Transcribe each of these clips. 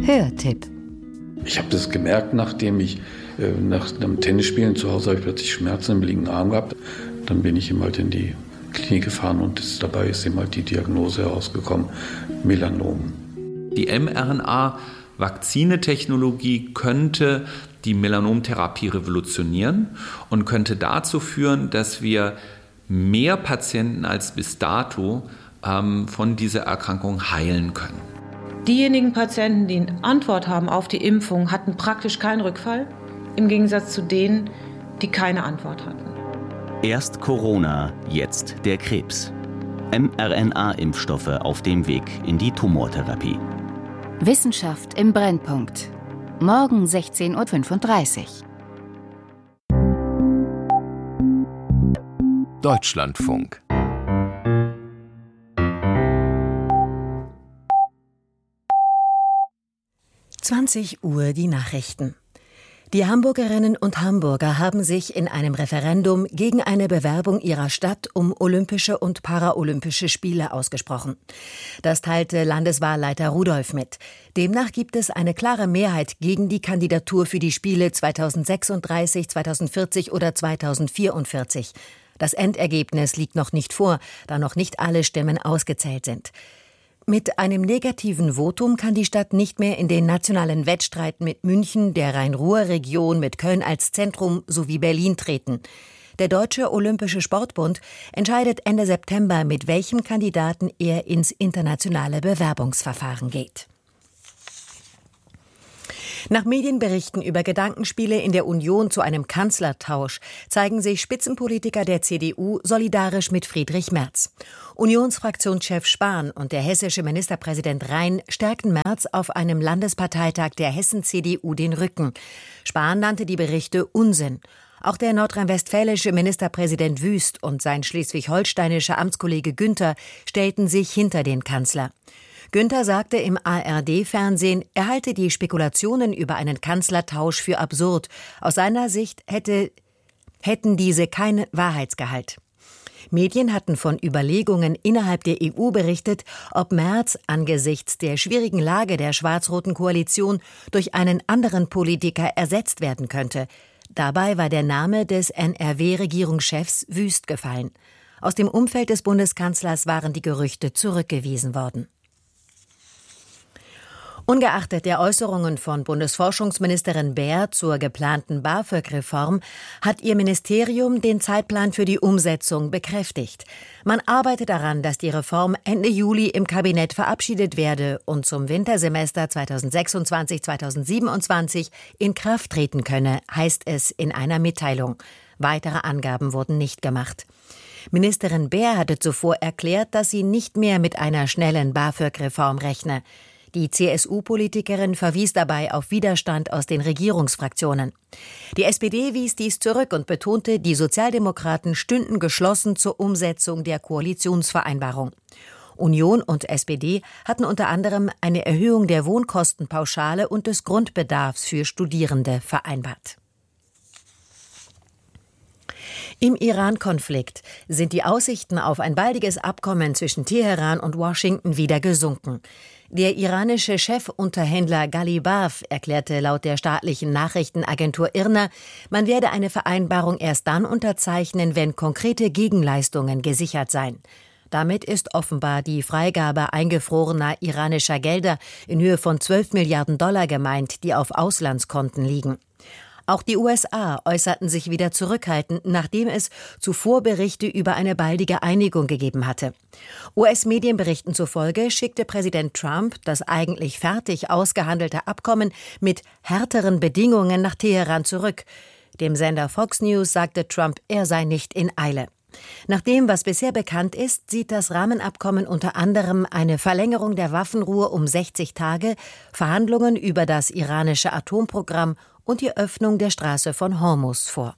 Hörtipp. Ich habe das gemerkt, nachdem ich nach einem Tennisspielen zu Hause habe ich plötzlich Schmerzen im linken Arm gehabt. Dann bin ich halt in die Klinik gefahren und dabei ist halt die Diagnose herausgekommen, Melanom. Die mRNA-Vakzinetechnologie könnte die Melanomtherapie revolutionieren und könnte dazu führen, dass wir mehr Patienten als bis dato von dieser Erkrankung heilen können. Diejenigen Patienten, die eine Antwort haben auf die Impfung, hatten praktisch keinen Rückfall, im Gegensatz zu denen, die keine Antwort hatten. Erst Corona, jetzt der Krebs. mRNA-Impfstoffe auf dem Weg in die Tumortherapie. Wissenschaft im Brennpunkt. Morgen 16:35 Uhr. Deutschlandfunk. Uhr die Nachrichten. Die Hamburgerinnen und Hamburger haben sich in einem Referendum gegen eine Bewerbung ihrer Stadt um Olympische und Paralympische Spiele ausgesprochen. Das teilte Landeswahlleiter Rudolph mit. Demnach gibt es eine klare Mehrheit gegen die Kandidatur für die Spiele 2036, 2040 oder 2044. Das Endergebnis liegt noch nicht vor, da noch nicht alle Stimmen ausgezählt sind. Mit einem negativen Votum kann die Stadt nicht mehr in den nationalen Wettstreit mit München, der Rhein-Ruhr-Region, mit Köln als Zentrum sowie Berlin treten. Der Deutsche Olympische Sportbund entscheidet Ende September, mit welchem Kandidaten er ins internationale Bewerbungsverfahren geht. Nach Medienberichten über Gedankenspiele in der Union zu einem Kanzlertausch zeigen sich Spitzenpolitiker der CDU solidarisch mit Friedrich Merz. Unionsfraktionschef Spahn und der hessische Ministerpräsident Rhein stärkten Merz auf einem Landesparteitag der Hessen-CDU den Rücken. Spahn nannte die Berichte Unsinn. Auch der nordrhein-westfälische Ministerpräsident Wüst und sein schleswig-holsteinischer Amtskollege Günther stellten sich hinter den Kanzler. Günther sagte im ARD-Fernsehen, er halte die Spekulationen über einen Kanzlertausch für absurd. Aus seiner Sicht hätten diese keinen Wahrheitsgehalt. Medien hatten von Überlegungen innerhalb der EU berichtet, ob Merz angesichts der schwierigen Lage der schwarz-roten Koalition durch einen anderen Politiker ersetzt werden könnte. Dabei war der Name des NRW-Regierungschefs Wüst gefallen. Aus dem Umfeld des Bundeskanzlers waren die Gerüchte zurückgewiesen worden. Ungeachtet der Äußerungen von Bundesforschungsministerin Baer zur geplanten BAföG-Reform hat ihr Ministerium den Zeitplan für die Umsetzung bekräftigt. Man arbeitet daran, dass die Reform Ende Juli im Kabinett verabschiedet werde und zum Wintersemester 2026/2027 in Kraft treten könne, heißt es in einer Mitteilung. Weitere Angaben wurden nicht gemacht. Ministerin Baer hatte zuvor erklärt, dass sie nicht mehr mit einer schnellen BAföG-Reform rechne. Die CSU-Politikerin verwies dabei auf Widerstand aus den Regierungsfraktionen. Die SPD wies dies zurück und betonte, die Sozialdemokraten stünden geschlossen zur Umsetzung der Koalitionsvereinbarung. Union und SPD hatten unter anderem eine Erhöhung der Wohnkostenpauschale und des Grundbedarfs für Studierende vereinbart. Im Iran-Konflikt sind die Aussichten auf ein baldiges Abkommen zwischen Teheran und Washington wieder gesunken. Der iranische Chefunterhändler Ghalibaf erklärte laut der staatlichen Nachrichtenagentur IRNA, man werde eine Vereinbarung erst dann unterzeichnen, wenn konkrete Gegenleistungen gesichert seien. Damit ist offenbar die Freigabe eingefrorener iranischer Gelder in Höhe von 12 Milliarden Dollar gemeint, die auf Auslandskonten liegen. Auch die USA äußerten sich wieder zurückhaltend, nachdem es zuvor Berichte über eine baldige Einigung gegeben hatte. US-Medienberichten zufolge schickte Präsident Trump das eigentlich fertig ausgehandelte Abkommen mit härteren Bedingungen nach Teheran zurück. Dem Sender Fox News sagte Trump, er sei nicht in Eile. Nach dem, was bisher bekannt ist, sieht das Rahmenabkommen unter anderem eine Verlängerung der Waffenruhe um 60 Tage, Verhandlungen über das iranische Atomprogramm und die Öffnung der Straße von Hormuz vor.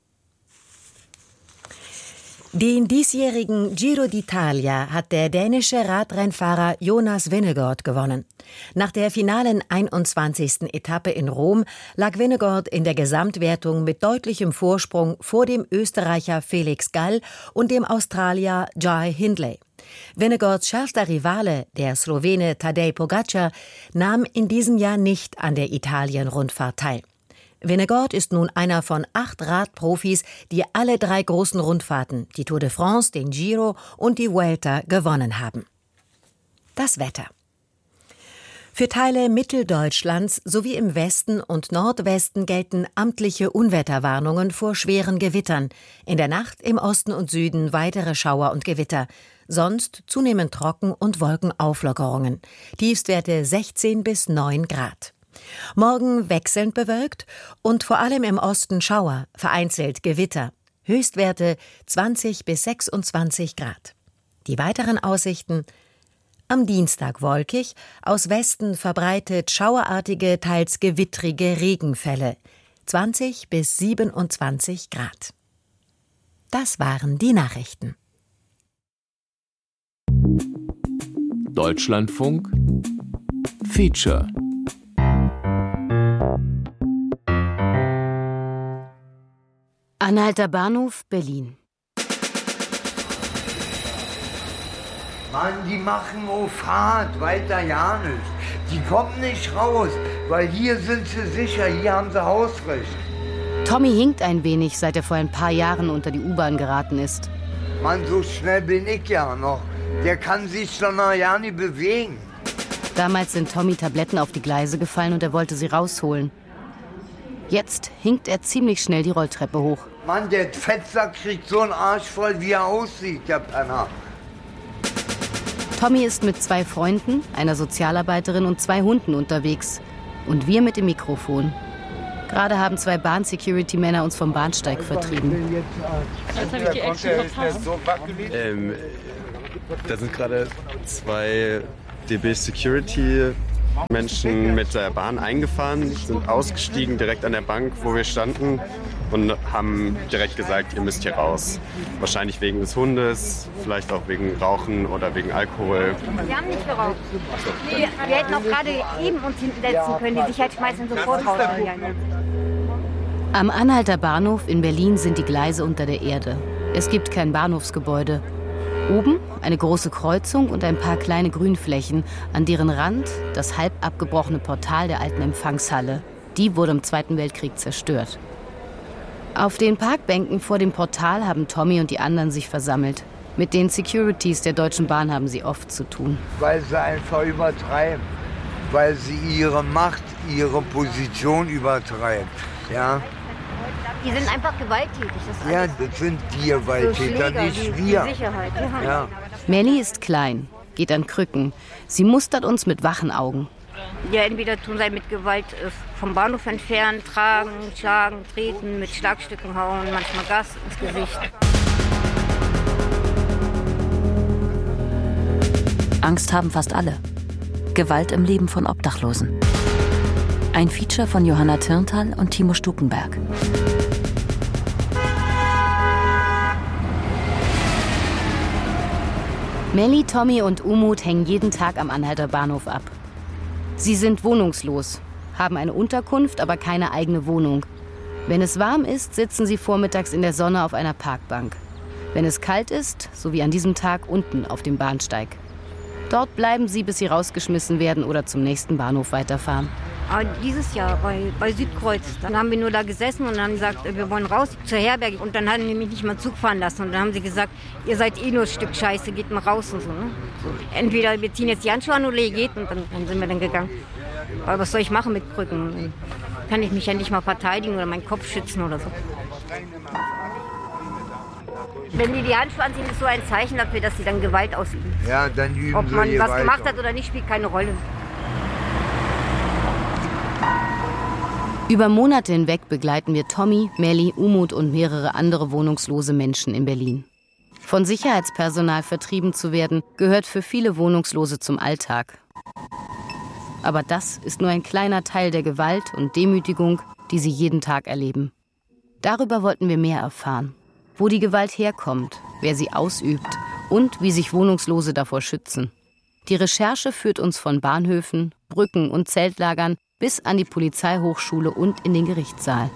Den diesjährigen Giro d'Italia hat der dänische Radrennfahrer Jonas Vingegaard gewonnen. Nach der finalen 21. Etappe in Rom lag Vingegaard in der Gesamtwertung mit deutlichem Vorsprung vor dem Österreicher Felix Gall und dem Australier Jai Hindley. Vingegaards schärfster Rivale, der Slowene Tadej Pogačar, nahm in diesem Jahr nicht an der Italien-Rundfahrt teil. Vingegaard ist nun einer von 8 Radprofis, die alle 3 großen Rundfahrten, die Tour de France, den Giro und die Vuelta, gewonnen haben. Das Wetter. Für Teile Mitteldeutschlands sowie im Westen und Nordwesten gelten amtliche Unwetterwarnungen vor schweren Gewittern. In der Nacht im Osten und Süden weitere Schauer und Gewitter. Sonst zunehmend trocken und Wolkenauflockerungen. Tiefstwerte 16 bis 9 Grad. Morgen wechselnd bewölkt und vor allem im Osten Schauer, vereinzelt Gewitter. Höchstwerte 20 bis 26 Grad. Die weiteren Aussichten: am Dienstag wolkig, aus Westen verbreitet schauerartige, teils gewittrige Regenfälle. 20 bis 27 Grad. Das waren die Nachrichten. Deutschlandfunk Feature. Anhalter Bahnhof, Berlin. Mann, die machen auf Fahrt, weiter ja nicht. Die kommen nicht raus, weil hier sind sie sicher, hier haben sie Hausrecht. Tommy hinkt ein wenig, seit er vor ein paar Jahren unter die U-Bahn geraten ist. Mann, so schnell bin ich ja noch. Der kann sich doch noch ja nicht bewegen. Damals sind Tommy Tabletten auf die Gleise gefallen und er wollte sie rausholen. Jetzt hinkt er ziemlich schnell die Rolltreppe hoch. Mann, der Fettsack kriegt so einen Arsch voll, wie er aussieht, der Penner. Tommy ist mit 2 Freunden, einer Sozialarbeiterin und 2 Hunden unterwegs. Und wir mit dem Mikrofon. Gerade haben 2 Bahn-Security-Männer uns vom Bahnsteig vertrieben. Jetzt habe ich die Action verpasst. Da sind gerade 2 DB-Security-Menschen mit der Bahn eingefahren, sind ausgestiegen direkt an der Bank, wo wir standen, und haben direkt gesagt, ihr müsst hier raus. Wahrscheinlich wegen des Hundes, vielleicht auch wegen Rauchen oder wegen Alkohol. Wir haben nicht geraucht. Nee, wir hätten auch gerade eben uns hinsetzen können. Die Sicherheit schmeißen sofort raus. Am Anhalter Bahnhof in Berlin sind die Gleise unter der Erde. Es gibt kein Bahnhofsgebäude. Oben eine große Kreuzung und ein paar kleine Grünflächen, an deren Rand das halb abgebrochene Portal der alten Empfangshalle. Die wurde im Zweiten Weltkrieg zerstört. Auf den Parkbänken vor dem Portal haben Tommy und die anderen sich versammelt. Mit den Securities der Deutschen Bahn haben sie oft zu tun. Weil sie einfach übertreiben. Weil sie ihre Macht, ihre Position übertreiben. Ja? Die sind einfach gewalttätig. Das ja, das sind die Gewalttäter, so nicht wir. Ja. Melli ist klein, geht an Krücken. Sie mustert uns mit wachen Augen. Ja, entweder tun sie mit Gewalt vom Bahnhof entfernen, tragen, schlagen, treten, mit Schlagstücken hauen, manchmal Gas ins Gesicht. Angst haben fast alle. Gewalt im Leben von Obdachlosen. Ein Feature von Johanna Tyrntal und Timo Stukenberg. Melli, Tommy und Umut hängen jeden Tag am Anhalter Bahnhof ab. Sie sind wohnungslos, haben eine Unterkunft, aber keine eigene Wohnung. Wenn es warm ist, sitzen sie vormittags in der Sonne auf einer Parkbank. Wenn es kalt ist, so wie an diesem Tag, unten auf dem Bahnsteig. Dort bleiben sie, bis sie rausgeschmissen werden oder zum nächsten Bahnhof weiterfahren. Aber dieses Jahr bei Südkreuz, dann haben wir nur da gesessen und haben gesagt, wir wollen raus zur Herberge. Und dann haben die mich nicht mal Zug fahren lassen. Und dann haben sie gesagt, ihr seid eh nur ein Stück Scheiße, geht mal raus und so. Ne? Entweder wir ziehen jetzt die Handschuhe an oder ihr geht. Und dann sind wir dann gegangen. Aber was soll ich machen mit Krücken? Kann ich mich ja nicht mal verteidigen oder meinen Kopf schützen oder so. Wenn die Handschuhe anziehen, ist so ein Zeichen dafür, dass sie dann Gewalt ausüben. Ja, dann üben Ob man sie was weiter. gemacht hat oder nicht, spielt keine Rolle. Über Monate hinweg begleiten wir Tommy, Melli, Umut und mehrere andere wohnungslose Menschen in Berlin. Von Sicherheitspersonal vertrieben zu werden, gehört für viele Wohnungslose zum Alltag. Aber das ist nur ein kleiner Teil der Gewalt und Demütigung, die sie jeden Tag erleben. Darüber wollten wir mehr erfahren. Wo die Gewalt herkommt, wer sie ausübt und wie sich Wohnungslose davor schützen. Die Recherche führt uns von Bahnhöfen, Brücken und Zeltlagern bis an die Polizeihochschule und in den Gerichtssaal.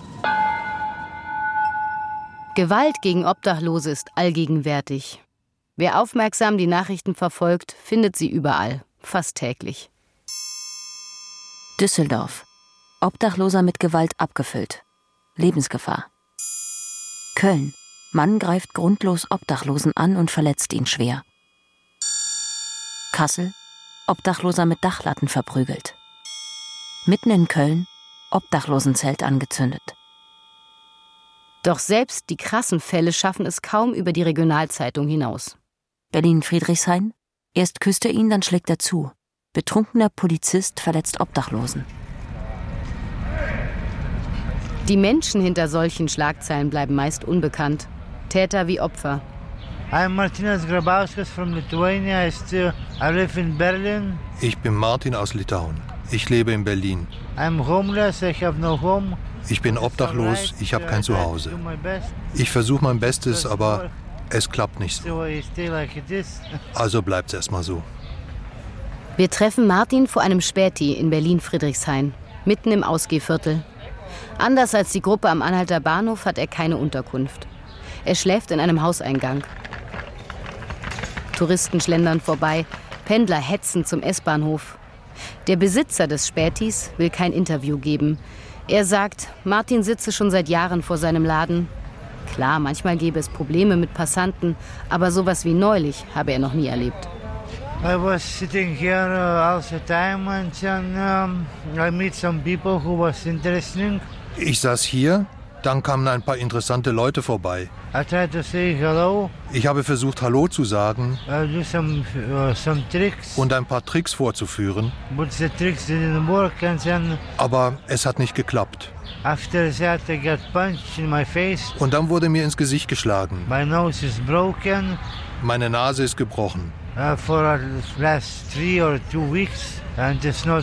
Gewalt gegen Obdachlose ist allgegenwärtig. Wer aufmerksam die Nachrichten verfolgt, findet sie überall, fast täglich. Düsseldorf. Obdachloser mit Gewalt abgefüllt. Lebensgefahr. Köln. Mann greift grundlos Obdachlosen an und verletzt ihn schwer. Kassel. Obdachloser mit Dachlatten verprügelt. Mitten in Köln. Obdachlosenzelt angezündet. Doch selbst die krassen Fälle schaffen es kaum über die Regionalzeitung hinaus. Berlin-Friedrichshain. Erst küsst er ihn, dann schlägt er zu. Betrunkener Polizist verletzt Obdachlosen. Die Menschen hinter solchen Schlagzeilen bleiben meist unbekannt. Täter wie Opfer. I'm Martinas Grabauskas from Lithuania. I live in Berlin. Ich bin Martin aus Litauen. Ich lebe in Berlin. I'm homeless. I have no home. Ich bin obdachlos. Ich habe kein Zuhause. Ich versuche mein Bestes, aber es klappt nicht so. Also bleibt's erstmal so. Wir treffen Martin vor einem Späti in Berlin-Friedrichshain, mitten im Ausgehviertel. Anders als die Gruppe am Anhalter Bahnhof hat er keine Unterkunft. Er schläft in einem Hauseingang. Touristen schlendern vorbei, Pendler hetzen zum S-Bahnhof. Der Besitzer des Spätis will kein Interview geben. Er sagt, Martin sitze schon seit Jahren vor seinem Laden. Klar, manchmal gäbe es Probleme mit Passanten, aber sowas wie neulich habe er noch nie erlebt. I was sitting here all the time and I meet some people who was interesting. Ich saß hier, dann kamen ein paar interessante Leute vorbei. I tried to say hello. Ich habe versucht, Hallo zu sagen Do some tricks. Und ein paar Tricks vorzuführen. But the tricks didn't work and then aber es hat nicht geklappt. After that I got punched in my face. Und dann wurde mir ins Gesicht geschlagen. My nose is broken. Meine Nase ist gebrochen. For the last 3 or 2 weeks and it's not